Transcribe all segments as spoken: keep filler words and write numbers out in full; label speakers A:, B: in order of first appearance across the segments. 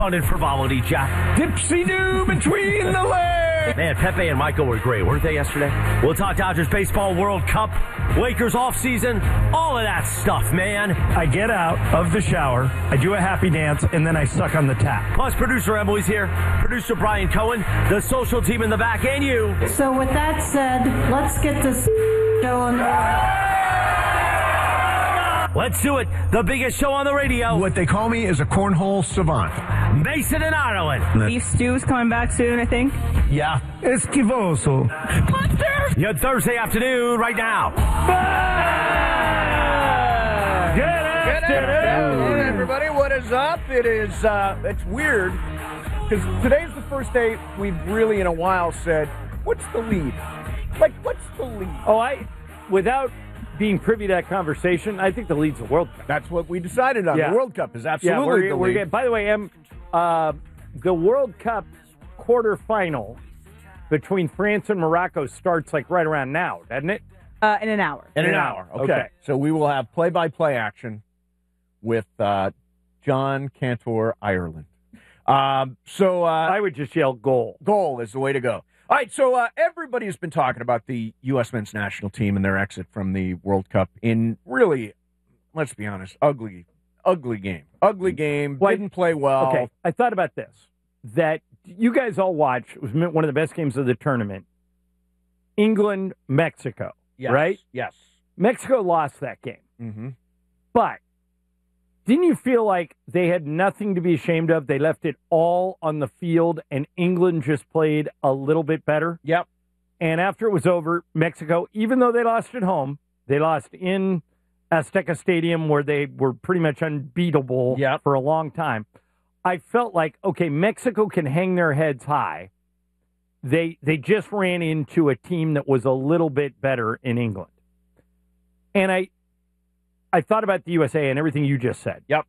A: On in frivolity, Jack.
B: Dipsy-doo between the legs.
A: Man, Pepe and Michael were great, weren't they, yesterday? We'll talk Dodgers baseball, World Cup, Lakers offseason, all of that stuff, man.
B: I get out of the shower, I do a happy dance, and then I suck on the tap.
A: Plus, producer Emily's here, producer Brian Cohen, the social team in the back, and you.
C: So with that said, let's get this show on the road.
A: Let's do it. The biggest show on the radio.
B: What they call me is a cornhole savant.
A: Mason and Ireland.
D: Beef stew's coming back soon, I think.
B: Yeah. Esquivoso.
A: Your Thursday afternoon right now.
E: Good afternoon, everybody. What is up? It is, uh, it's weird, because today's the first day we've really in a while said, what's the lead? Like, what's the lead?
F: Oh, I, without being privy to that conversation, I think the lead's the World Cup.
E: That's what we decided on.
F: Yeah.
E: The World Cup is absolutely
F: yeah, we're,
E: the
F: we're
E: lead.
F: Getting, by the way, Em, uh, the World Cup quarterfinal between France and Morocco starts like right around now, doesn't it?
D: Uh, in an hour.
E: In an hour. Okay.
F: Okay.
E: So we will have play-by-play action with uh, John Cantor, Ireland. Um, so uh,
F: I would just yell goal.
E: Goal is the way to go. All right, so uh, everybody's been talking about the U S men's national team and their exit from the World Cup in really, let's be honest, ugly, ugly game. Ugly game,
F: Well,
E: didn't play well.
F: Okay, I thought about this, that you guys all watched, it was one of the best games of the tournament, England, Mexico,
E: Yes,
F: right?
E: Yes.
F: Mexico lost that game.
E: Mm-hmm.
F: But didn't you feel like they had nothing to be ashamed of? They left it all on the field, and England just played a little bit better.
E: Yep.
F: And after it was over, Mexico, even though they lost at home, they lost in Azteca Stadium where they were pretty much unbeatable
E: Yep.
F: for a long time. I felt like, okay, Mexico can hang their heads high. They they just ran into a team that was a little bit better in England. And I I thought about the U S A and everything you just said.
E: Yep.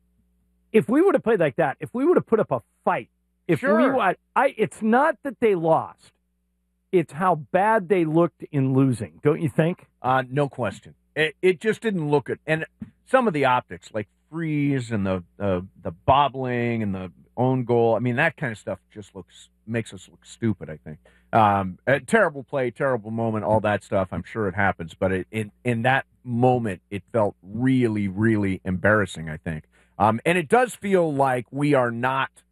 F: If we would have played like that, if we would have put up a fight, if
E: Sure.
F: we would, I it's not that they lost. It's how bad they looked in losing, don't you think?
E: Uh, no question. It, it just didn't look good. And some of the optics, like freeze and the, uh, the bobbling and the own goal, I mean, that kind of stuff just looks makes us look stupid, I think. Um, a terrible play, terrible moment, all that stuff. I'm sure it happens. But it, in, in that moment, it felt really, really embarrassing, I think. Um, and it does feel like we are not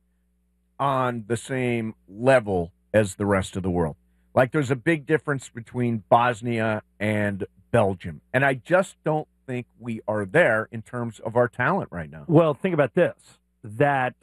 E: on the same level as the rest of the world. Like there's a big difference between Bosnia and Belgium. And I just don't think we are there in terms of our talent right now.
F: Well, think about this, that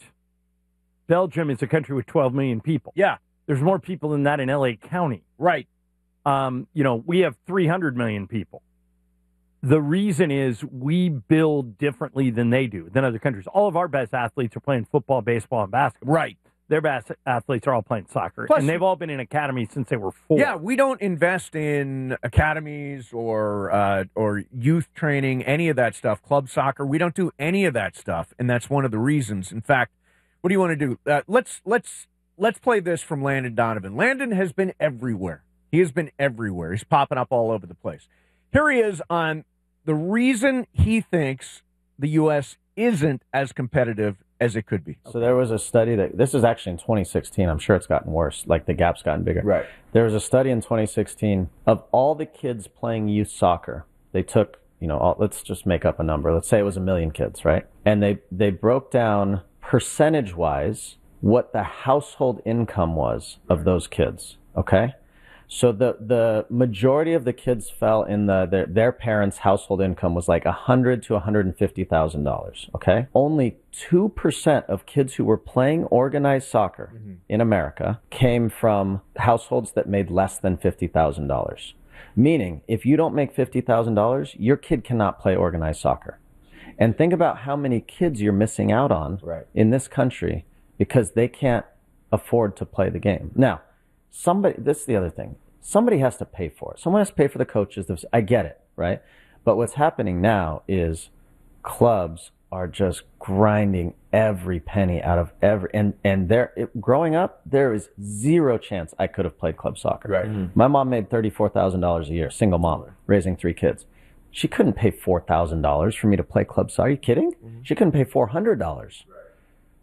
F: Belgium is a country with twelve million people.
E: Yeah.
F: There's more people than that in L A County.
E: Right.
F: Um, you know, we have three hundred million people. The reason is we build differently than they do, than other countries. All of our best athletes are playing football, baseball, and basketball.
E: Right.
F: Their best athletes are all playing soccer,
E: Plus,
F: and they've all been in academies since they were four.
E: Yeah, we don't invest in academies or uh, or youth training, any of that stuff, club soccer. We don't do any of that stuff, and that's one of the reasons. In fact, what do you want to do? Uh, let's let's let's play this from Landon Donovan. Landon has been everywhere. He has been everywhere. He's popping up all over the place. Here he is on the reason he thinks the U S isn't as competitive as it could be.
G: So there was a study that, this is actually in twenty sixteen, I'm sure it's gotten worse, like the gap's gotten bigger.
E: Right.
G: There was a study in twenty sixteen of all the kids playing youth soccer. They took, you know, all, let's just make up a number. Let's say it was a million kids, right? And they, they broke down percentage-wise what the household income was of those kids, okay? So the, the majority of the kids fell in the their, their parents' household income was like one hundred to one hundred fifty thousand dollars. Okay, only two percent of kids who were playing organized soccer mm-hmm. in America came from households that made less than fifty thousand dollars. Meaning, if you don't make fifty thousand dollars, your kid cannot play organized soccer. And think about how many kids you're missing out on right. in this country because they can't afford to play the game. Now, somebody, this is the other thing. Somebody has to pay for it. Someone has to pay for the coaches. I get it, right? But what's happening now is clubs are just grinding every penny out of every, and, and there, it, growing up, there is zero chance I could have played club soccer.
E: Right.
G: Mm-hmm. My mom made thirty-four thousand dollars a year, single mom, raising three kids. She couldn't pay four thousand dollars for me to play club soccer. Are you kidding? Mm-hmm. She couldn't pay four hundred dollars. Right.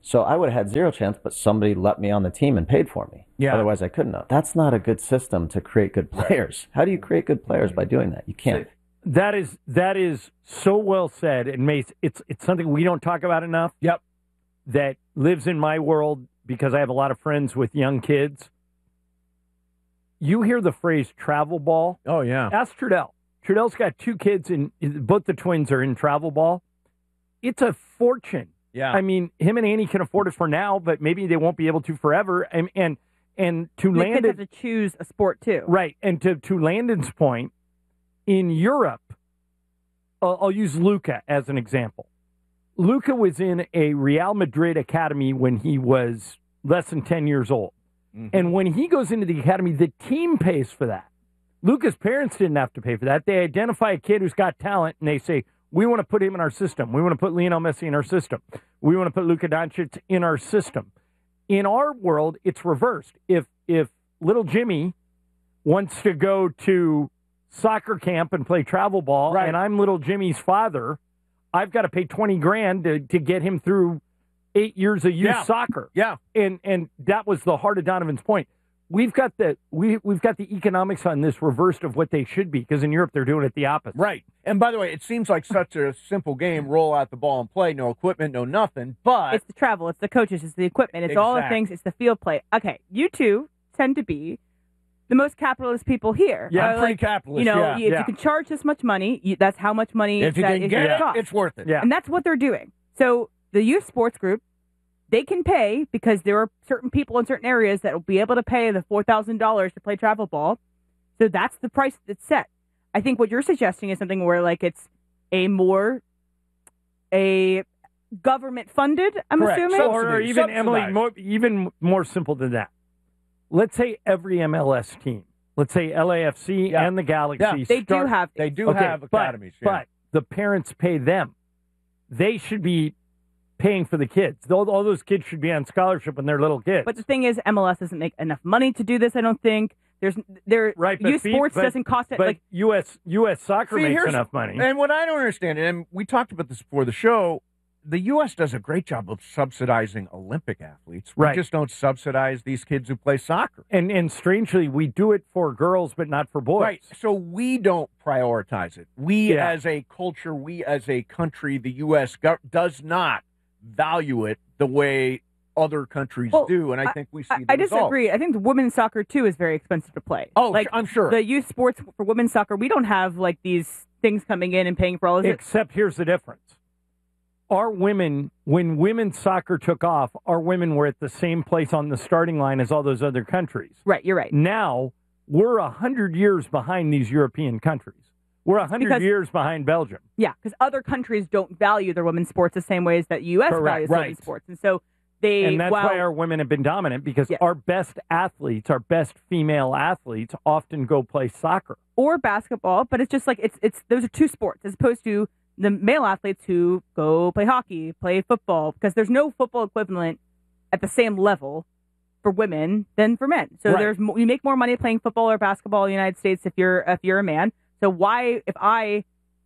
G: So I would have had zero chance, but somebody let me on the team and paid for me.
E: Yeah.
G: Otherwise, I couldn't have. That's not a good system to create good players. How do you create good players by doing that? You can't.
F: That is that is so well said, and Mace, it's it's something we don't talk about enough.
E: Yep.
F: That lives in my world because I have a lot of friends with young kids. You hear the phrase travel ball.
E: Oh, yeah.
F: Ask Trudell. Trudell's got two kids, and both the twins are in travel ball. It's a fortune.
E: Yeah.
F: I mean, him and Annie can afford it for now, but maybe they won't be able to forever. And and, and to
D: The
F: Landon,
D: kids have to choose a sport too.
F: right? And to to Landon's point, in Europe, I'll, I'll use Luca as an example. Luca was in a Real Madrid academy when he was less than ten years old, mm-hmm. and when he goes into the academy, the team pays for that. Luca's parents didn't have to pay for that. They identify a kid who's got talent, and they say, we want to put him in our system. We want to put Lionel Messi in our system. We want to put Luka Doncic in our system. In our world, it's reversed. If if little Jimmy wants to go to soccer camp and play travel ball,
E: right.
F: and I'm little Jimmy's father, I've got to pay twenty grand to, to get him through eight years of youth
E: Yeah.
F: soccer.
E: Yeah.
F: And and that was the heart of Donovan's point. We've got the we we've got the economics on this reversed of what they should be, because in Europe they're doing it the opposite.
E: Right. And by the way, it seems like such a simple game. Roll out the ball and play. No equipment, no nothing. But
D: It's the travel, it's the coaches, it's the equipment, it's all the
E: Exactly.
D: things, it's the field play. Okay, you two tend to be the most capitalist people here.
E: yeah,
D: Uh,
E: I'm pretty
D: like,
E: capitalist.
D: You know,
E: yeah.
D: if
F: yeah.
D: you can charge this much money, you, that's how much money
E: If you
D: that
E: can
D: is
E: get
D: gonna
E: it,
D: cost.
E: it's worth it.
F: Yeah.
D: And that's what they're doing. So the youth sports group, they can pay because there are certain people in certain areas that will be able to pay the four thousand dollars to play travel ball. So that's the price that's set. I think what you're suggesting is something where like it's a more a government funded, I'm
E: Correct.
D: assuming.
E: Sub-
F: Or, or
E: Subsidy,
F: even Emily,
E: subsidized.
F: more, even more simple than that. Let's say every M L S team, let's say L A F C
E: Yeah.
F: and the Galaxy,
E: Yeah.
D: They do
F: start-
D: have
E: They do
F: Okay,
E: have
F: but-
E: academies. yeah.
F: but the parents pay them. They should be paying for the kids. All, all those kids should be on scholarship when they're little kids.
D: But the thing is, M L S doesn't make enough money to do this. I don't think there's there.
F: Right, but
D: youth
F: fee-
D: sports
F: but-
D: doesn't cost it
F: but
D: like
F: U S U S soccer
E: See,
F: makes
E: here's-
F: enough money.
E: And what I don't understand, and we talked about this before the show, the U S does a great job of subsidizing Olympic athletes. We
F: Right.
E: just don't subsidize these kids who play soccer.
F: And and strangely, we do it for girls, but not for boys.
E: Right. So we don't prioritize it. We
F: Yeah.
E: as a culture, we as a country, the U S go- does not value it the way other countries
D: Well,
E: do. And I think we see
D: I,
E: the
D: I
E: results.
D: disagree. I think the women's soccer too is very expensive to play.
E: Oh,
D: like
E: I'm sure.
D: the youth sports for women's soccer, we don't have like these things coming in and paying for all of it.
F: Except here's the difference. Our women, when women's soccer took off, our women were at the same place on the starting line as all those other countries.
D: Right, you're right.
F: Now, we're a hundred years behind these European countries. We're a hundred
D: because-
F: years behind Belgium.
D: Yeah, because other countries don't value their women's sports the same ways that U S
F: Correct,
D: values
E: right.
D: women's sports, and so they.
F: And that's
D: while,
F: why our women have been dominant, because
D: Yeah.
F: our best athletes, our best female athletes, often go play soccer.
D: or basketball, but it's just like it's it's those are two sports as opposed to the male athletes who go play hockey, play football, because there's no football equivalent at the same level for women than for men. So
E: Right.
D: there's mo- you make more money playing football or basketball in the United States if you're if you're a man. So why if I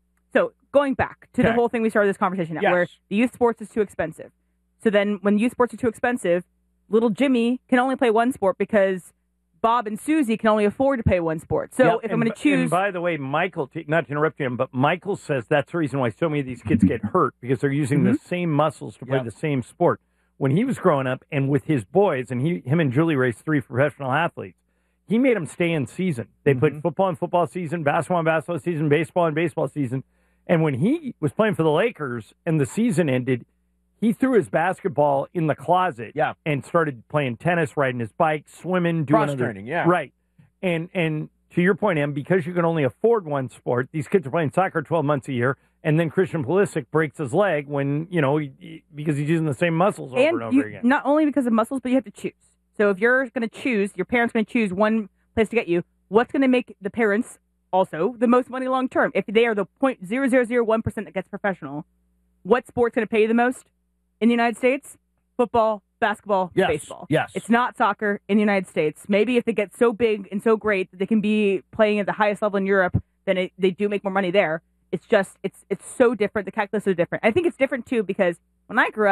D: so going back to the
E: Okay.
D: whole thing we started this conversation at,
E: Yes.
D: where the youth sports is too expensive. So then when youth sports are too expensive, little Jimmy can only play one sport because Bob and Susie can only afford to pay one sport. So
F: Yep,
D: if I'm
F: and
D: going
F: b-
D: to choose,
F: And by the way, Michael, t- not to interrupt you, but Michael says that's the reason why so many of these kids get hurt, because they're using the same muscles to play
E: Yep.
F: the same sport. When he was growing up and with his boys, and he, him and Julie raised three professional athletes, he made them stay in season. They played football in football season, basketball in basketball season, baseball in baseball season. And when he was playing for the Lakers and the season ended, he threw his basketball in the closet
E: Yeah.
F: and started playing tennis, riding his bike, swimming, doing
E: Cross
F: other-
E: training, yeah.
F: Right. And and to your point, Em, because you can only afford one sport, these kids are playing soccer twelve months a year, and then Christian Pulisic breaks his leg when, you know, he, he- because he's using the same muscles over and,
D: and
F: over
D: you,
F: again.
D: not only because of muscles, but you have to choose. So if you're going to choose, your parents going to choose one place to get you. What's going to make the parents also the most money long term? If they are the point zero zero zero one percent that gets professional, what sport's going to pay you the most in the United States? Football, basketball,
E: Yes,
D: baseball.
E: yes.
D: It's not soccer in the United States. Maybe if they get so big and so great that they can be playing at the highest level in Europe, then it, they do make more money there. It's just it's it's so different. The calculus is so different. I think it's different too because when I grew up,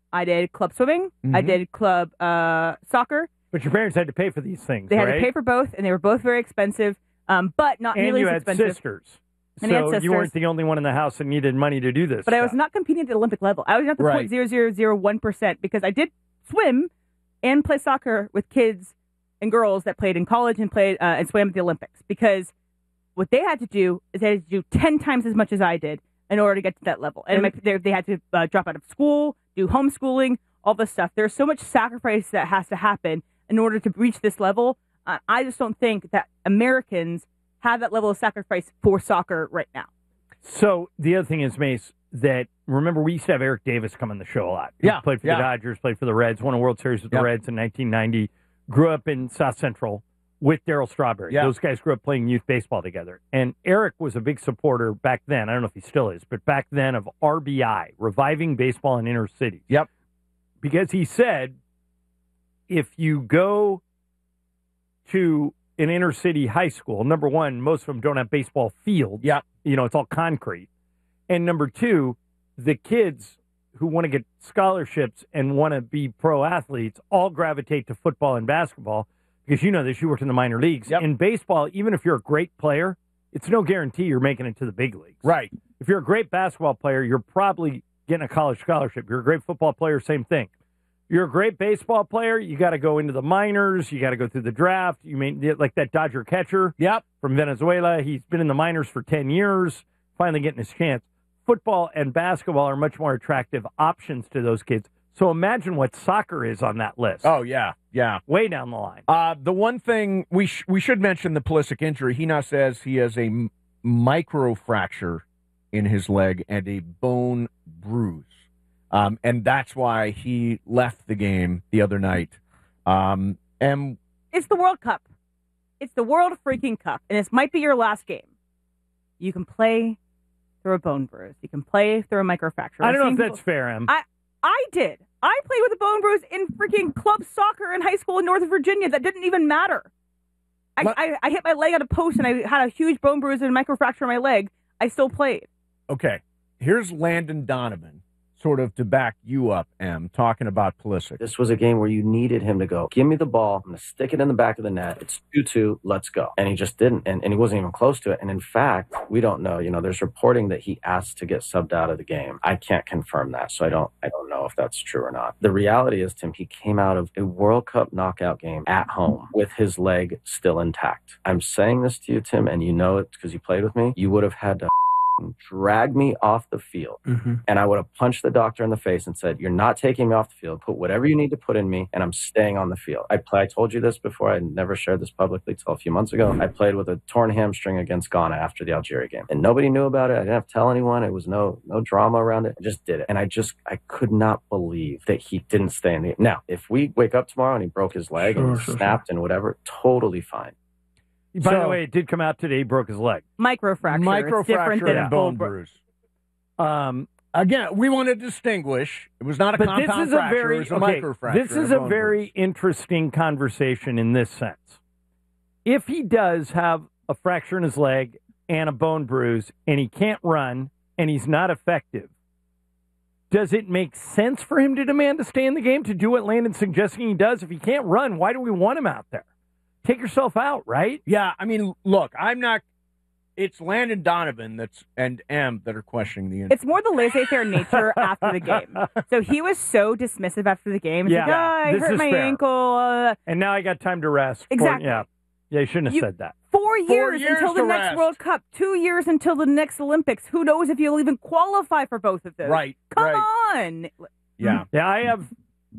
D: I did club swimming. I
E: Mhm.
D: did club uh, soccer.
F: But your parents had to pay for these things,
D: They had
F: right?
D: to pay for both, and they were both very expensive, um, but not
F: and
D: nearly
F: you
D: as
F: had
D: expensive.
F: sisters.
D: And I had
F: so
D: sisters.
F: you weren't the only one in the house that needed money to do this.
D: But I was
F: stuff.
D: not competing at the Olympic level. I was at the
E: Right.
D: point zero zero zero one percent because I did swim and play soccer with kids and girls that played in college and played uh, and swam at the Olympics. Because what they had to do is they had to do ten times as much as I did in order to get to that level. And, my, they, they had to uh, drop out of school, do homeschooling, all this stuff. There's so much sacrifice that has to happen in order to reach this level. Uh, I just don't think that Americans have that level of sacrifice for soccer right now.
F: So the other thing is, Mace, that remember we used to have Eric Davis come on the show a lot. He
E: Yeah,
F: played for
E: yeah.
F: the Dodgers, played for the Reds, won a World Series with
E: Yep.
F: the Reds in nineteen ninety. Grew up in South Central with Darryl Strawberry.
E: Yeah.
F: Those guys grew up playing youth baseball together. And Eric was a big supporter back then. I don't know if he still is, but back then of R B I, reviving baseball in inner cities.
E: Yep.
F: Because he said, if you go to an inner city high school, number one, most of them don't have baseball fields.
E: Yep.
F: You know, it's all concrete. And number two, the kids who want to get scholarships and want to be pro athletes all gravitate to football and basketball because you know this, you worked in the minor leagues.
E: Yep.
F: In baseball, even if you're a great player, it's no guarantee you're making it to the big leagues.
E: Right.
F: If you're a great basketball player, you're probably getting a college scholarship. You're a great football player, same thing. You're a great baseball player, you got to go into the minors, you got to go through the draft. You mean like that Dodger catcher
E: Yep.
F: from Venezuela, he's been in the minors for ten years, finally getting his chance. Football and basketball are much more attractive options to those kids. So imagine what soccer is on that list.
E: Oh, yeah. Yeah.
F: Way down the line.
E: Uh, the one thing we sh- we should mention the Pulisic injury. He now says he has a m- microfracture in his leg and a bone bruise, um, and that's why he left the game the other night. Um, and
D: It's the World Cup. It's the World freaking Cup, and this might be your last game. You can play through a bone bruise. You can play through a microfracture.
F: I don't know
D: I've
F: if
D: seen
F: that's
D: people-
F: fair, Em.
D: I I did. I played with a bone bruise in freaking club soccer in high school in Northern Virginia. That didn't even matter. I,
E: What?
D: I, I hit my leg on a post and I had a huge bone bruise and a microfracture in my leg. I still played.
E: okay, here's Landon Donovan, sort of to back you up, Em, talking about Pulisic.
H: This was a game where you needed him to go, give me the ball, I'm going to stick it in the back of the net. It's two two, let's go. And he just didn't. And, and he wasn't even close to it. And in fact, we don't know. You know, there's reporting that he asked to get subbed out of the game. I can't confirm that. So I don't, I don't know if that's true or not. The reality is, Tim, he came out of a World Cup knockout game at home with his leg still intact. I'm saying this to you, Tim, and you know it because you played with me. You would have had to drag me off the field and I would have punched the doctor in the face and said, you're not taking me off the field. Put whatever you need to put in me and I'm staying on the field. I play, I told you this before. I never shared this publicly till a few months ago. I played with a torn hamstring against Ghana after the Algeria game and nobody knew about it. I didn't have to tell anyone. It was no, no drama around it. I just did it. And I just, I could not believe that he didn't stay in the, now, if we wake up tomorrow and he broke his leg
B: Sure,
H: and he
B: sure,
H: snapped and whatever, totally fine.
F: By the
E: So-
F: way, it did come out today, he broke his leg.
D: Microfracture. It's different
E: Microfracture
D: than
E: and
D: a
E: bone
D: full
E: bruise.
F: Um,
E: Again, we want to distinguish. It was not a
F: but
E: compound
F: this is a
E: fracture.
F: very
E: it was a
F: okay,
E: microfracture.
F: this
E: and
F: is a
E: bone
F: very
E: bruise.
F: interesting conversation in this sense. If he does have a fracture in his leg and a bone bruise and he can't run and he's not effective, does it make sense for him to demand to stay in the game, to do what Landon's suggesting he does? If he can't run, why do we want him out there? Take yourself out, right?
E: Yeah, I mean, look, I'm not. It's Landon Donovan that's and M that are questioning the injury.
D: It's more the laissez-faire nature after the game. So he was so dismissive after the game. He's
F: Yeah,
D: like, oh, I
F: this
D: hurt
F: is
D: my
F: fair.
D: ankle. Uh,
F: And now I got time to rest. For-
D: Exactly.
F: yeah. Yeah, you shouldn't have
D: You-
F: said that.
D: Four years,
E: Four years
D: until the
E: to
D: next
E: rest.
D: World Cup. Two years until the next Olympics. Who knows if you'll even qualify for both of those?
E: Right,
D: Come
E: right.
D: on.
E: yeah.
F: Yeah, I have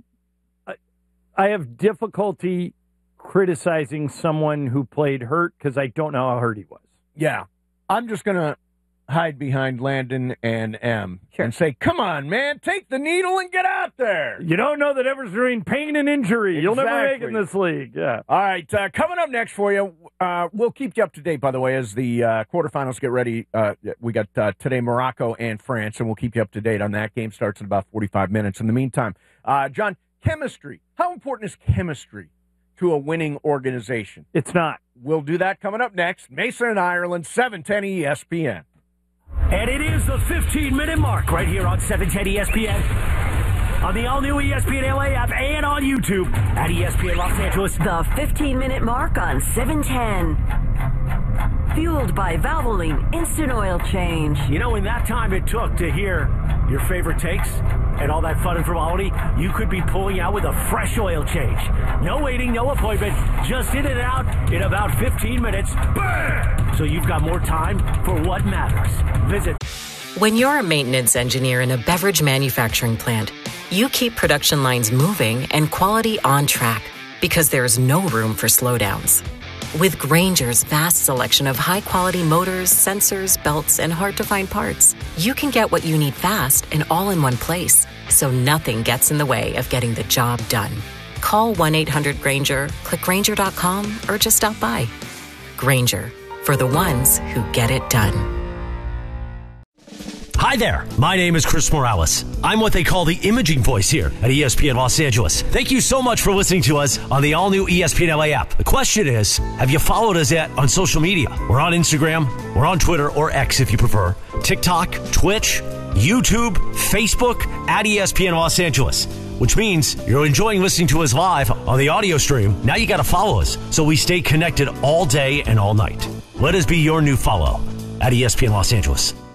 F: I, I have difficulty criticizing someone who played hurt because I don't know how hurt he was.
E: Yeah. I'm just going to hide behind Landon and M
D: Sure.
E: and say, come on, man, take the needle and get out there.
F: You don't know the difference between pain and injury. You'll never make it in
E: Exactly.
F: this league. Yeah.
E: All right, uh, coming up next for you, uh, we'll keep you up to date, by the way, as the uh, quarterfinals get ready. Uh, we got uh, today Morocco and France, and we'll keep you up to date on that. Game starts in about forty-five minutes. In the meantime, uh, John, chemistry. How important is chemistry to a winning organization?
F: It's not.
E: We'll do that coming up next. Mason and Ireland, seven ten E S P N.
A: And it is the fifteen-minute mark right here on seven ten E S P N. on the all-new E S P N L A app and on YouTube at E S P N Los Angeles.
I: The fifteen-minute mark on seven ten. Fueled by Valvoline Instant Oil Change.
A: You know, in that time it took to hear your favorite takes and all that fun and frivolity, you could be pulling out with a fresh oil change. No waiting, no appointment, just in and out in about fifteen minutes. Bam! So you've got more time for what matters. Visit.
J: When you're a maintenance engineer in a beverage manufacturing plant, you keep production lines moving and quality on track because there's no room for slowdowns. With Grainger's vast selection of high-quality motors, sensors, belts, and hard-to-find parts, you can get what you need fast and all in one place, so nothing gets in the way of getting the job done. Call one eight hundred Grainger, click Grainger dot com, or just stop by. Grainger, for the ones who get it done.
A: Hi there, my name is Chris Morales. I'm what they call the imaging voice here at E S P N Los Angeles. Thank you so much for listening to us on the all-new E S P N L A app. The question is, have you followed us yet on social media? We're on Instagram, we're on Twitter, or X if you prefer, TikTok, Twitch, YouTube, Facebook, at E S P N Los Angeles, which means you're enjoying listening to us live on the audio stream. Now you got to follow us so we stay connected all day and all night. Let us be your new follow at E S P N Los Angeles.